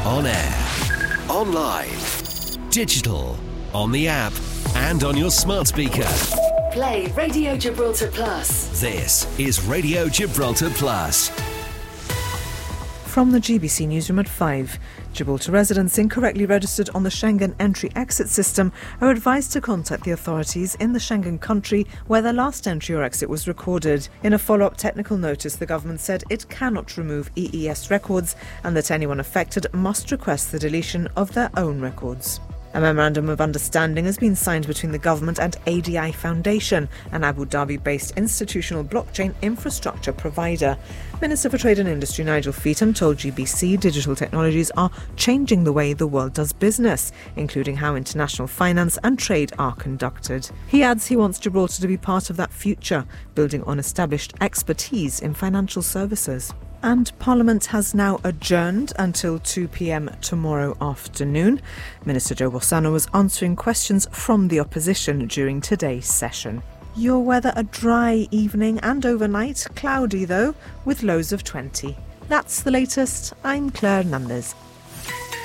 On air, online, digital, on the app, and on your smart speaker. Play Radio Gibraltar Plus. This is Radio Gibraltar Plus. From the GBC newsroom at 5, Gibraltar residents incorrectly registered on the Schengen entry-exit system are advised to contact the authorities in the Schengen country where their last entry or exit was recorded. In a follow-up technical notice, the government said it cannot remove EES records and that anyone affected must request the deletion of their own records. A memorandum of understanding has been signed between the government and ADI Foundation, an Abu Dhabi-based institutional blockchain infrastructure provider. Minister for Trade and Industry Nigel Feetham told GBC digital technologies are changing the way the world does business, including how international finance and trade are conducted. He adds he wants Gibraltar to be part of that future, building on established expertise in financial services. And Parliament has now adjourned until 2 p.m. tomorrow afternoon. Minister Joe Bossano was answering questions from the opposition during today's session. Your weather, a dry evening and overnight, cloudy though, with lows of 20. That's the latest. I'm Claire Numbers.